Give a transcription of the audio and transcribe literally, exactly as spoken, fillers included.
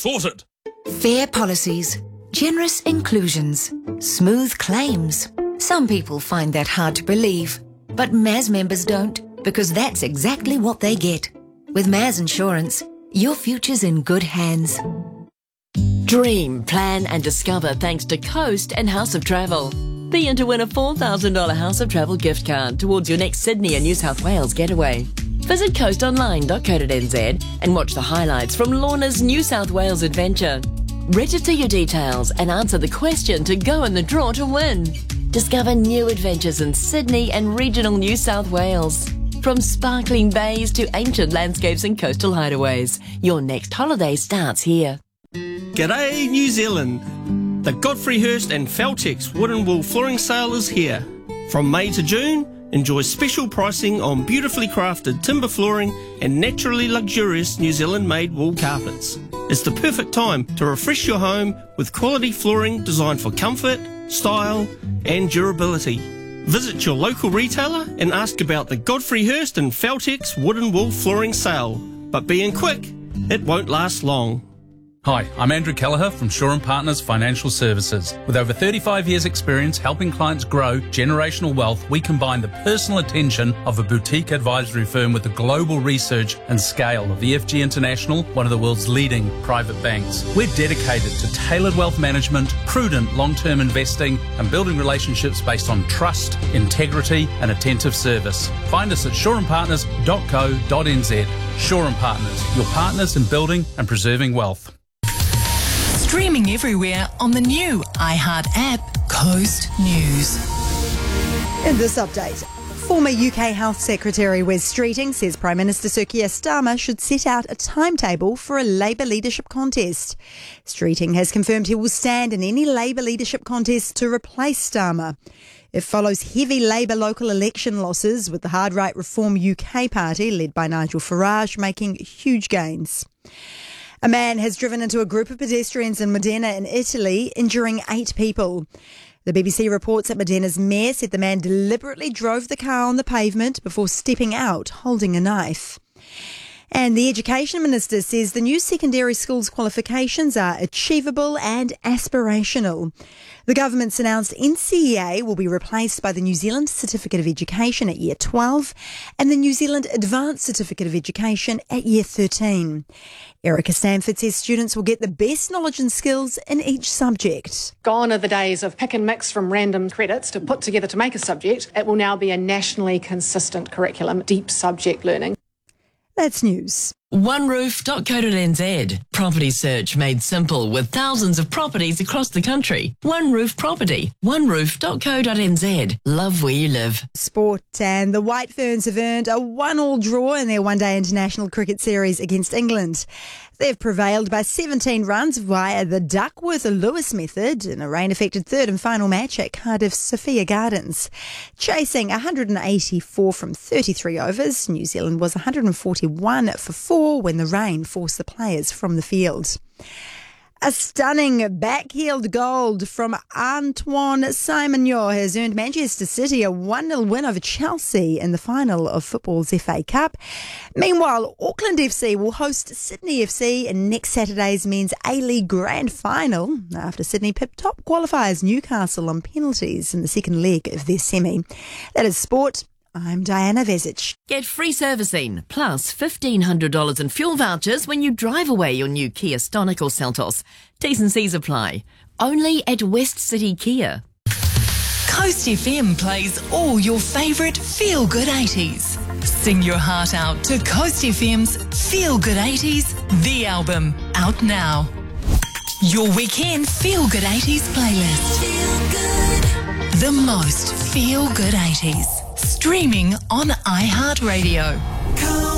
sorted. Fair policies, generous inclusions, smooth claims. Some people find that hard to believe, but M A S members don't, because that's exactly what they get. With M A S Insurance, your future's in good hands. Dream, plan and discover thanks to Coast and House of Travel. Be in to win a four thousand dollars House of Travel gift card towards your next Sydney and New South Wales getaway. Visit coast online dot co dot n z and watch the highlights from Lorna's New South Wales adventure. Register your details and answer the question to go in the draw to win. Discover new adventures in Sydney and regional New South Wales. From sparkling bays to ancient landscapes and coastal hideaways, your next holiday starts here. G'day New Zealand! The Godfrey Hirst and Feltex Wood and Wool Flooring Sale is here. From May to June, enjoy special pricing on beautifully crafted timber flooring and naturally luxurious New Zealand-made wool carpets. It's the perfect time to refresh your home with quality flooring designed for comfort, style and durability. Visit your local retailer and ask about the Godfrey Hirst and Feltex Wood and Wool Flooring Sale. But being quick, it won't last long. Hi, I'm Andrew Kelleher from Shaw and Partners Financial Services. With over thirty-five years experience helping clients grow generational wealth, we combine the personal attention of a boutique advisory firm with the global research and scale of E F G International, one of the world's leading private banks. We're dedicated to tailored wealth management, prudent long-term investing and building relationships based on trust, integrity and attentive service. Find us at shaw and partners dot co dot n z. Shaw and Partners, your partners in building and preserving wealth. Streaming everywhere on the new iHeart app, Coast News. In this update, former U K Health Secretary Wes Streeting says Prime Minister Sir Keir Starmer should set out a timetable for a Labour leadership contest. Streeting has confirmed he will stand in any Labour leadership contest to replace Starmer. It follows heavy Labour local election losses, with the hard right Reform U K party, led by Nigel Farage, making huge gains. A man has driven into a group of pedestrians in Modena in Italy, injuring eight people. The B B C reports that Modena's mayor said the man deliberately drove the car on the pavement before stepping out holding a knife. And the Education Minister says the new secondary schools qualifications are achievable and aspirational. The government's announced N C E A will be replaced by the New Zealand Certificate of Education at Year twelve and the New Zealand Advanced Certificate of Education at Year thirteen. Erica Stanford says students will get the best knowledge and skills in each subject. Gone are the days of pick and mix from random credits to put together to make a subject. It will now be a nationally consistent curriculum, deep subject learning. That's news. one roof dot co dot n z. Property search made simple with thousands of properties across the country. One Roof Property. one roof dot co dot n z. Love where you live. Sport, and the White Ferns have earned a one-all draw in their one-day international cricket series against England. They've prevailed by seventeen runs via the Duckworth-Lewis method in a rain-affected third and final match at Cardiff's Sophia Gardens. Chasing one hundred eighty-four from thirty-three overs, New Zealand was one hundred forty-one for four when the rain forced the players from the field. A stunning back-heeled goal from Antoine Simonior has earned Manchester City a one nil win over Chelsea in the final of football's F A Cup. Meanwhile, Auckland F C will host Sydney F C in next Saturday's men's A-League Grand Final after Sydney pipped top qualifiers Newcastle on penalties in the second leg of their semi. That is sport. I'm Diana Vezic. Get free servicing plus fifteen hundred dollars in fuel vouchers when you drive away your new Kia Stonic or Seltos. T's and C's apply. Only at West City Kia. Coast F M plays all your favourite feel-good eighties. Sing your heart out to Coast F M's Feel Good eighties, the album, out now. Your weekend Feel Good eighties playlist. Feel good. The most Feel Good eighties. Streaming on iHeartRadio.